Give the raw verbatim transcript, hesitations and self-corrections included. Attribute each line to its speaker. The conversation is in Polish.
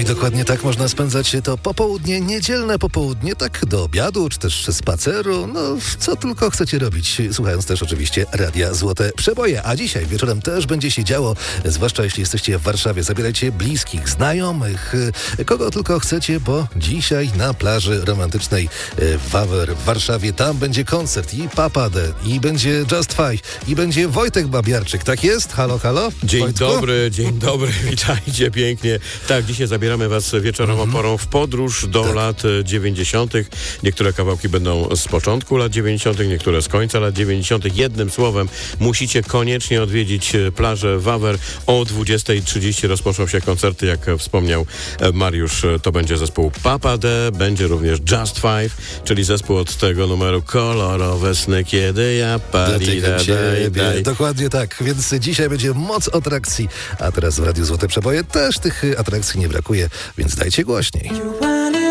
Speaker 1: dokładnie tak można spędzać to popołudnie, niedzielne popołudnie, tak do obiadu, czy też spaceru, no co tylko chcecie robić, słuchając też oczywiście Radia Złote Przeboje. A dzisiaj wieczorem też będzie się działo, zwłaszcza jeśli jesteście w Warszawie. Zabierajcie bliskich, znajomych, kogo tylko chcecie, bo dzisiaj na plaży romantycznej Wawer w Warszawie, tam będzie koncert i Papa D, i będzie Just Five, i będzie Wojtek Babiarczyk. Tak jest? Halo, halo?
Speaker 2: Dzień
Speaker 1: Wojtku?
Speaker 2: dobry, dzień dobry, witajcie pięknie. Tak, dzisiaj zabieramy was wieczorową mm-hmm. porą w podróż do tak. lat dziewięćdziesiątych. Niektóre kawałki będą z początku lat dziewięćdziesiątych, niektóre z końca lat dziewięćdziesiątych. Jednym słowem, musicie koniecznie odwiedzić plażę Wawer. O dwudziestej trzydzieści rozpoczną się koncerty, jak wspomniał Mariusz. To będzie zespół Papa D, będzie również Just Five, czyli zespół od tego numeru Kolorowe sny, kiedy ja pali da, daj, daj.
Speaker 1: Dokładnie tak, więc dzisiaj będzie moc atrakcji, a teraz w Radiu Złote Przeboje też tych atrakcji nie brakuje, więc dajcie głośniej.